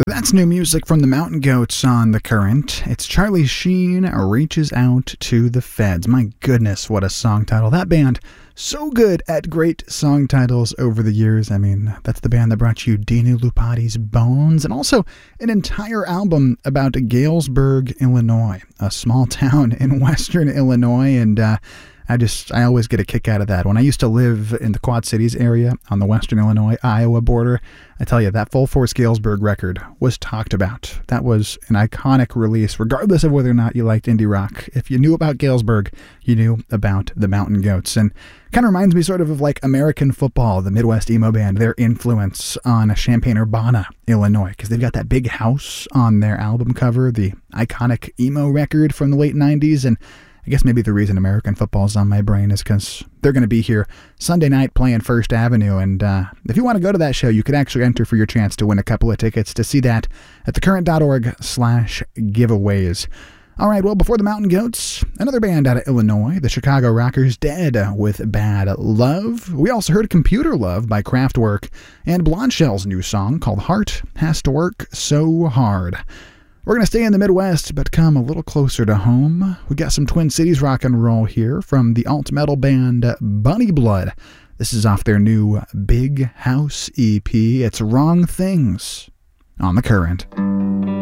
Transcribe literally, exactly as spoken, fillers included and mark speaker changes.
Speaker 1: That's new music from the Mountain Goats on The Current. It's Charlie Sheen Reaches Out to the Feds. My goodness, what a song title. That band, so good at great song titles over the years. I mean, that's the band that brought you Dinu Lupati's Bones, and also an entire album about Galesburg, Illinois, a small town in western Illinois, and uh, I just, I always get a kick out of that. When I used to live in the Quad Cities area on the western Illinois-Iowa border, I tell you, that Full Force Galesburg record was talked about. That was an iconic release, regardless of whether or not you liked indie rock. If you knew about Galesburg, you knew about the Mountain Goats. And kind of reminds me sort of of like American Football, the Midwest emo band, their influence on Champaign-Urbana, Illinois, because they've got that big house on their album cover, the iconic emo record from the late nineties, and I guess maybe the reason American Football's on my brain is because they're going to be here Sunday night playing First Avenue, and uh, if you want to go to that show, you could actually enter for your chance to win a couple of tickets to see that at thecurrent.org slash giveaways. All right, well, before the Mountain Goats, another band out of Illinois, the Chicago Rockers, Dead with Bad Love. We also heard Computer Love by Kraftwerk, and Blonde Shell's new song called Heart Has to Work So Hard. We're going to stay in the Midwest, but come a little closer to home. We got some Twin Cities rock and roll here from the alt metal band Bunny Blood. This is off their new Big House E P. It's Wrong Things on The Current.